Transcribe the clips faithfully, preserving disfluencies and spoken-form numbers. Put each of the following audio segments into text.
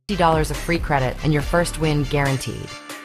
fifty dollars of free credit and your first win guaranteed.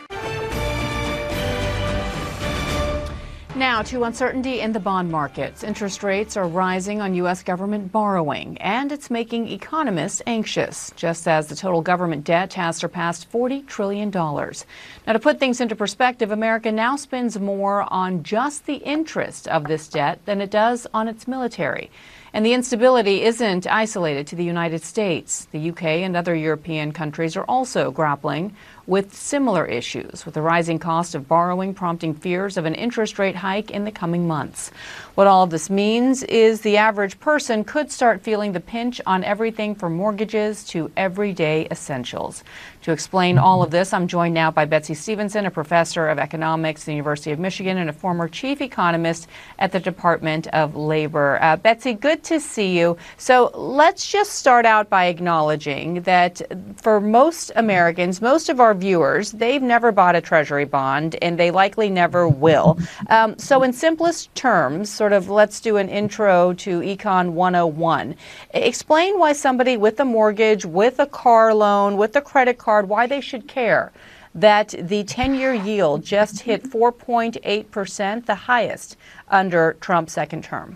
Now to uncertainty in the bond markets. Interest rates are rising on U S government borrowing, and it's making economists anxious, just as the total government debt has surpassed forty trillion dollars. Now, to put things into perspective, America now spends more on just the interest of this debt than it does on its military. And the instability isn't isolated to the United States. The U K and other European countries are also grappling with similar issues, with the rising cost of borrowing prompting fears of an interest rate hike in the coming months. What all of this means is the average person could start feeling the pinch on everything from mortgages to everyday essentials. To explain all of this, I'm joined now by Betsy Stevenson, a professor of economics at the University of Michigan and a former chief economist at the Department of Labor. Uh, Betsy, good to see you. So let's just start out by acknowledging that for most Americans, most of our viewers, they've never bought a treasury bond and they likely never will. Um, so in simplest terms, sort of let's do an intro to Econ one oh one. Explain why somebody with a mortgage, with a car loan, with a credit card, why they should care that the ten-year yield just hit four point eight percent, the highest under Trump's second term.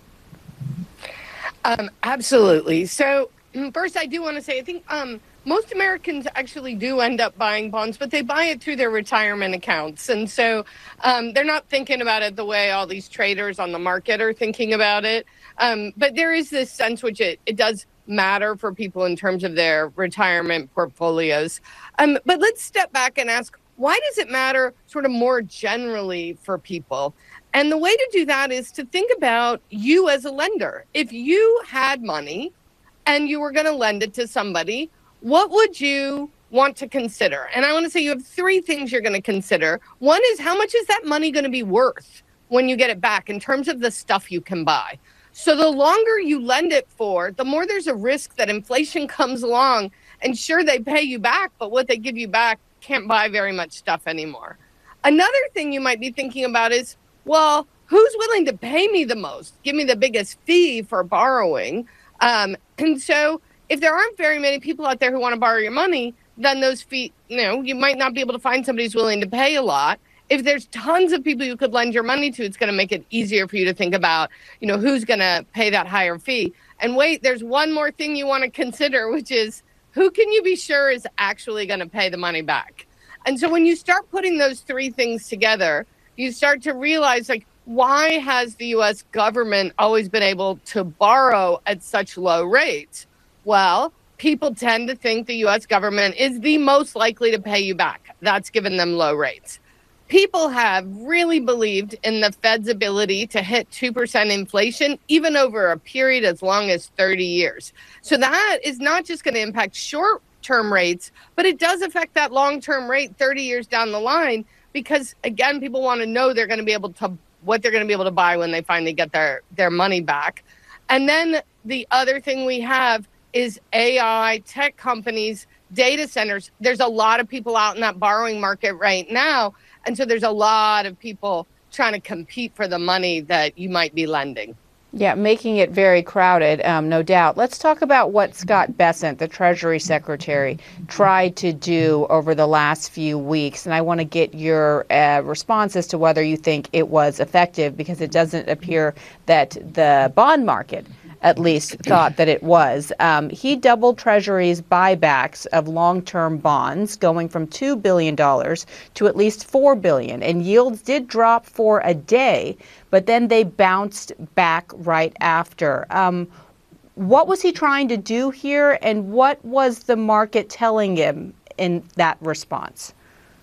Um, absolutely. So first, I do want to say, I think um, most Americans actually do end up buying bonds, but they buy it through their retirement accounts. And so um, they're not thinking about it the way all these traders on the market are thinking about it. Um, but there is this sense which it, it does matter for people in terms of their retirement portfolios. Um, but let's step back and ask, why does it matter sort of more generally for people? And the way to do that is to think about you as a lender. If you had money and you were going to lend it to somebody, what would you want to consider? And I want to say you have three things you're going to consider. One is, how much is that money going to be worth when you get it back in terms of the stuff you can buy? So the longer you lend it for, the more there's a risk that inflation comes along and sure, they pay you back, but what they give you back can't buy very much stuff anymore. Another thing you might be thinking about is, well, who's willing to pay me the most, give me the biggest fee for borrowing? Um, and so if there aren't very many people out there who want to borrow your money, then those fees, you know, you might not be able to find somebody who's willing to pay a lot. If there's tons of people you could lend your money to, it's going to make it easier for you to think about, you know, who's going to pay that higher fee. And wait, there's one more thing you want to consider, which is who can you be sure is actually going to pay the money back? And so when you start putting those three things together, you start to realize, like, why has the U S government always been able to borrow at such low rates? Well, people tend to think the U S government is the most likely to pay you back. That's given them low rates. People have really believed in the Fed's ability to hit two percent inflation, even over a period as long as thirty years. So that is not just going to impact short-term rates, but it does affect that long-term rate thirty years down the line, because, again, people want to know they're going to be able to, what they're going to be able to buy when they finally get their, their money back. And then the other thing we have is A I, tech companies, data centers. There's a lot of people out in that borrowing market right now. And so there's a lot of people trying to compete for the money that you might be lending. Yeah, making it very crowded, um, no doubt. Let's talk about what Scott Bessent, the Treasury Secretary, tried to do over the last few weeks. And I want to get your uh, response as to whether you think it was effective, because it doesn't appear that the bond market at least thought that it was. Um, he doubled Treasury's buybacks of long-term bonds, going from two billion dollars to at least four billion dollars. And yields did drop for a day, but then they bounced back right after. Um, what was he trying to do here, and what was the market telling him in that response?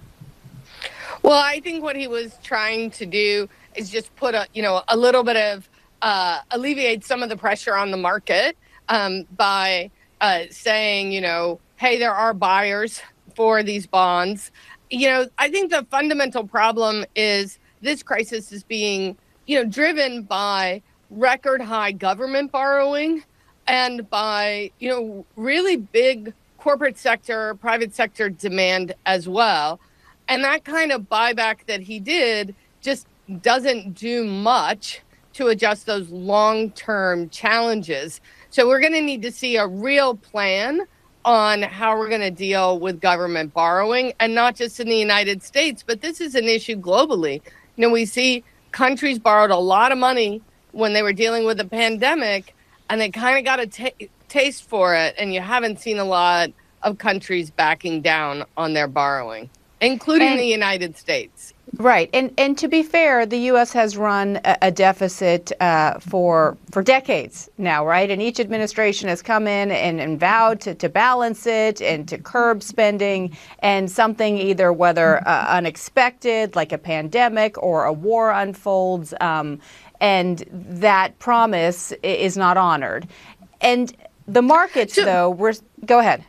Well, I think what he was trying to do is just put a, you know, a little bit of Uh, alleviate some of the pressure on the market um, by uh, saying, you know, hey, there are buyers for these bonds. You know, I think the fundamental problem is this crisis is being, you know, driven by record high government borrowing and by, you know, really big corporate sector, private sector demand as well. And that kind of buyback that he did just doesn't do much to adjust those long-term challenges. So we're going to need to see a real plan on how we're going to deal with government borrowing, and not just in the United States, but this is an issue globally. You know, we see countries borrowed a lot of money when they were dealing with the pandemic, and they kind of got a t- taste for it, and you haven't seen a lot of countries backing down on their borrowing, including and, the United States. Right. And and to be fair, the U S has run a, a deficit uh, for for decades now, right? And each administration has come in and, and vowed to, to balance it and to curb spending, and something either whether uh, unexpected, like a pandemic or a war unfolds, um, and that promise is not honored. And the markets, so, though, we're go ahead.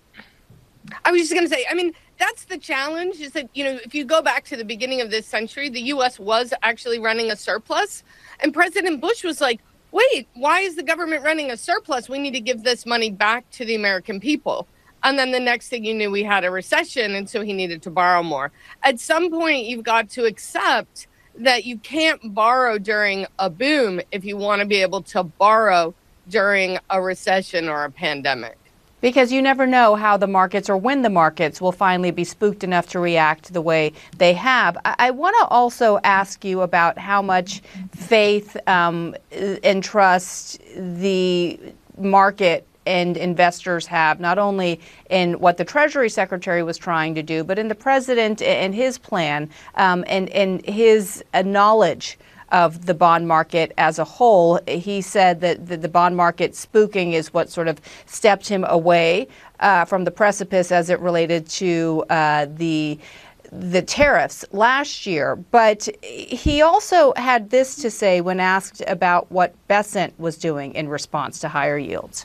I was just going to say, I mean, that's the challenge, is that, you know, if you go back to the beginning of this century, the U S was actually running a surplus. And President Bush was like, wait, why is the government running a surplus? We need to give this money back to the American people. And then the next thing you knew, we had a recession, and so he needed to borrow more. At some point, you've got to accept that you can't borrow during a boom if you want to be able to borrow during a recession or a pandemic. Because you never know how the markets or when the markets will finally be spooked enough to react the way they have. I, I want to also ask you about how much faith um, and trust the market and investors have, not only in what the Treasury Secretary was trying to do, but in the president and his plan, um, and, and his uh, knowledge of the bond market as a whole. He said that the, the bond market spooking is what sort of stepped him away uh, from the precipice as it related to uh, the the tariffs last year. But he also had this to say when asked about what Bessent was doing in response to higher yields.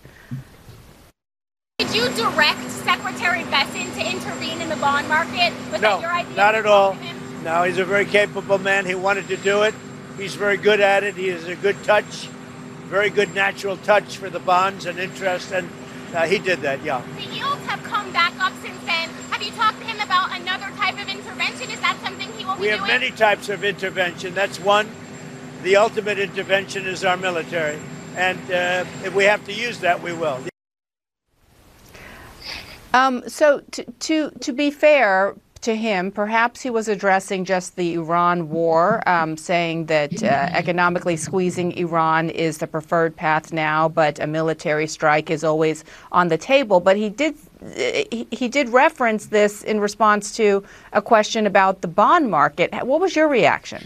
Did you direct Secretary Bessent to intervene in the bond market? Was no, that your idea? Not at all. No, he's a very capable man. He wanted to do it. He's very good at it. He has a good touch, very good natural touch for the bonds and interest, and uh, he did that, yeah. The yields have come back up since then. Have you talked to him about another type of intervention? Is that something he will be doing? We have many types of intervention. That's one. The ultimate intervention is our military, and uh, if we have to use that, we will. Um, so to, to, to be fair to him, perhaps he was addressing just the Iran war, um, saying that uh, economically squeezing Iran is the preferred path now, but a military strike is always on the table. But he did he, he did reference this in response to a question about the bond market. What was your reaction?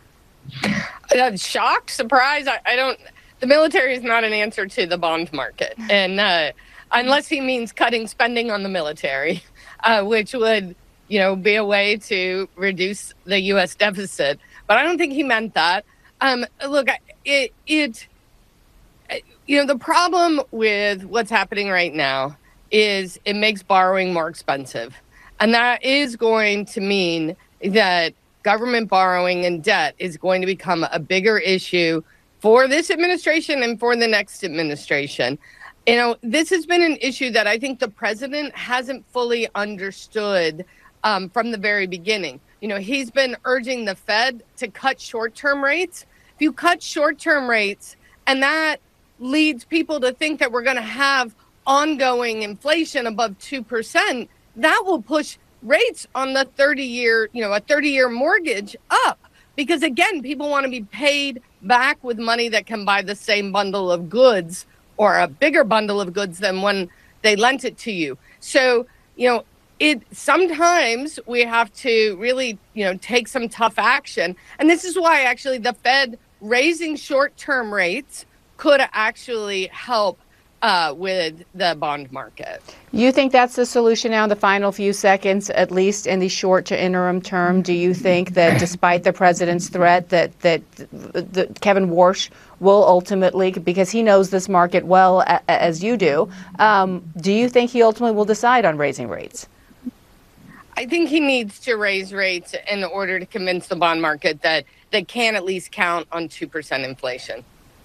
Uh, shock, surprise. I, I don't. The military is not an answer to the bond market, and uh, unless he means cutting spending on the military, uh, which would, you know, be a way to reduce the U S deficit. But I don't think he meant that. Um, look, it, it, you know, the problem with what's happening right now is it makes borrowing more expensive. And that is going to mean that government borrowing and debt is going to become a bigger issue for this administration and for the next administration. You know, this has been an issue that I think the president hasn't fully understood Um, from the very beginning. You know, he's been urging the Fed to cut short-term rates. If you cut short-term rates, and that leads people to think that we're going to have ongoing inflation above two percent, that will push rates on the thirty-year, you know, a thirty-year mortgage up. Because, again, people want to be paid back with money that can buy the same bundle of goods or a bigger bundle of goods than when they lent it to you. So, you know, It sometimes we have to really, you know, take some tough action. And this is why actually the Fed raising short-term rates could actually help uh, with the bond market. You think that's the solution now in the final few seconds, at least in the short to interim term? Do you think that despite the president's threat that, that, that Kevin Warsh will ultimately, because he knows this market well a, as you do, um, do you think he ultimately will decide on raising rates? I think he needs to raise rates in order to convince the bond market that they can at least count on two percent inflation.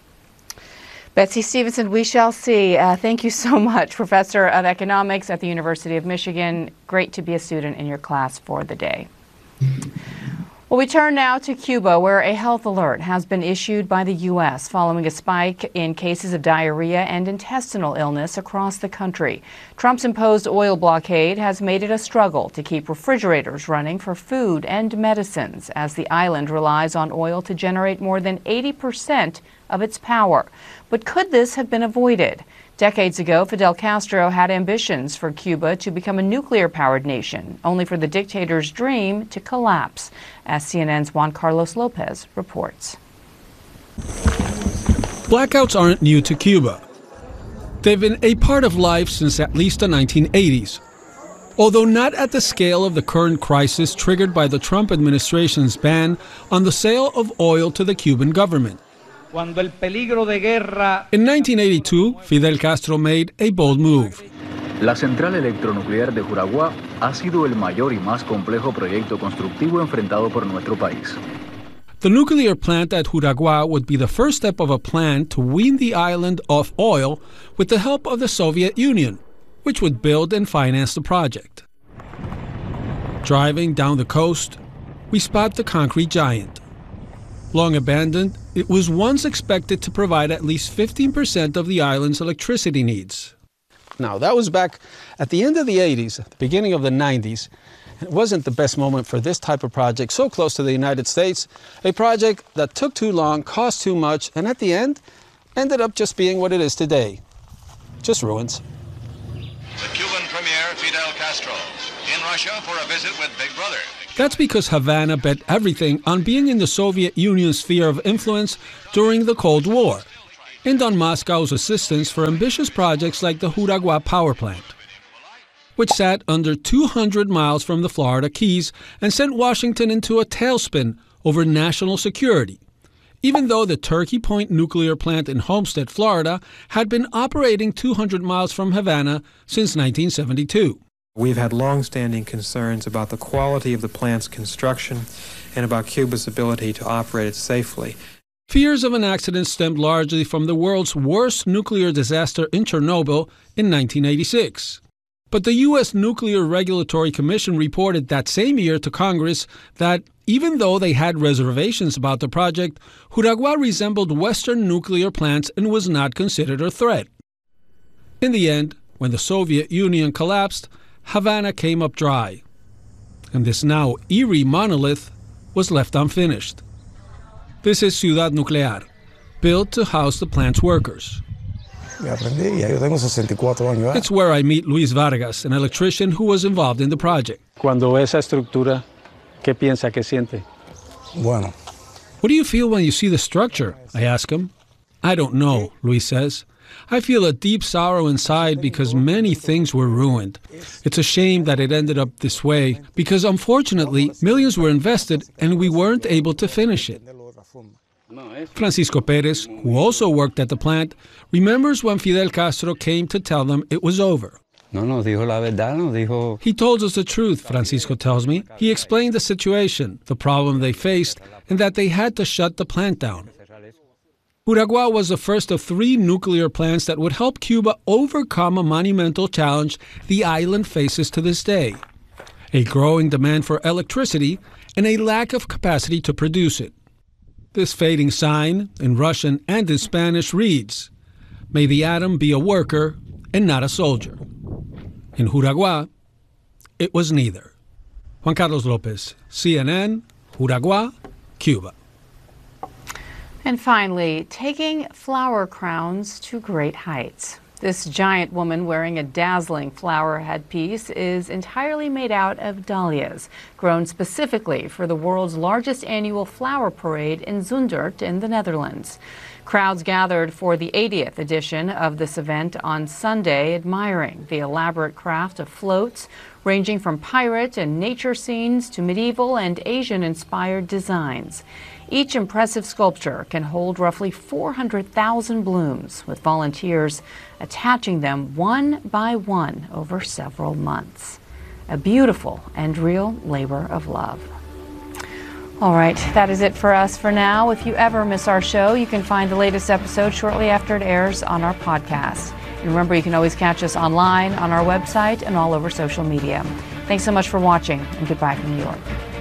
Betsy Stevenson, we shall see. Uh, thank you so much, Professor of Economics at the University of Michigan. Great to be a student in your class for the day. Well, Well, we turn now to Cuba, where a health alert has been issued by the U S following a spike in cases of diarrhea and intestinal illness across the country. Trump's imposed oil blockade has made it a struggle to keep refrigerators running for food and medicines, as the island relies on oil to generate more than eighty percent of its power. But could this have been avoided? Decades ago, Fidel Castro had ambitions for Cuba to become a nuclear-powered nation, only for the dictator's dream to collapse, as C N N's Juan Carlos Lopez reports. Blackouts aren't new to Cuba. They've been a part of life since at least the nineteen eighties, although not at the scale of the current crisis triggered by the Trump administration's ban on the sale of oil to the Cuban government. In nineteen eighty-two, Fidel Castro made a bold move. La central electronuclear de Juraguá ha sido el mayor y más complejo proyecto constructivo enfrentado por nuestro país. The nuclear plant at Juraguá would be the first step of a plan to wean the island off oil with the help of the Soviet Union, which would build and finance the project. Driving down the coast, we spot the concrete giant. Long abandoned, it was once expected to provide at least fifteen percent of the island's electricity needs. Now, that was back at the end of the eighties, at the beginning of the nineties. It wasn't the best moment for this type of project, so close to the United States, a project that took too long, cost too much, and at the end, ended up just being what it is today. Just ruins. The Cuban Premier Fidel Castro in Russia for a visit with Big Brother. That's because Havana bet everything on being in the Soviet Union's sphere of influence during the Cold War, and on Moscow's assistance for ambitious projects like the Juraguá power plant, which sat under two hundred miles from the Florida Keys and sent Washington into a tailspin over national security, even though the Turkey Point nuclear plant in Homestead, Florida, had been operating two hundred miles from Havana since nineteen seventy-two. We've had long-standing concerns about the quality of the plant's construction and about Cuba's ability to operate it safely. Fears of an accident stemmed largely from the world's worst nuclear disaster in Chernobyl in nineteen eighty-six. But the U S Nuclear Regulatory Commission reported that same year to Congress that even though they had reservations about the project, Juraguá resembled Western nuclear plants and was not considered a threat. In the end, when the Soviet Union collapsed, Havana came up dry, and this now eerie monolith was left unfinished. This is Ciudad Nuclear, built to house the plant's workers. It's where I meet Luis Vargas, an electrician who was involved in the project. Cuando ve esa estructura, ¿qué piensa, qué siente? Bueno. What do you feel when you see the structure? I ask him. I don't know, Luis says. I feel a deep sorrow inside because many things were ruined. It's a shame that it ended up this way because, unfortunately, millions were invested and we weren't able to finish it. Francisco Perez, who also worked at the plant, remembers when Fidel Castro came to tell them it was over. No, no, dijo la verdad, no dijo. He told us the truth, Francisco tells me. He explained the situation, the problem they faced, and that they had to shut the plant down. Juraguá was the first of three nuclear plants that would help Cuba overcome a monumental challenge the island faces to this day: a growing demand for electricity and a lack of capacity to produce it. This fading sign, in Russian and in Spanish, reads, "May the atom be a worker and not a soldier." In Juraguá, it was neither. Juan Carlos Lopez, C N N, Juraguá, Cuba. And finally, taking flower crowns to great heights. This giant woman wearing a dazzling flower headpiece is entirely made out of dahlias, grown specifically for the world's largest annual flower parade in Zundert in the Netherlands. Crowds gathered for the eightieth edition of this event on Sunday, admiring the elaborate craft of floats, ranging from pirate and nature scenes to medieval and Asian-inspired designs. Each impressive sculpture can hold roughly four hundred thousand blooms, with volunteers attaching them one by one over several months. A beautiful and real labor of love. All right, that is it for us for now. If you ever miss our show, you can find the latest episode shortly after it airs on our podcast. And remember, you can always catch us online on our website and all over social media. Thanks so much for watching, and goodbye from New York.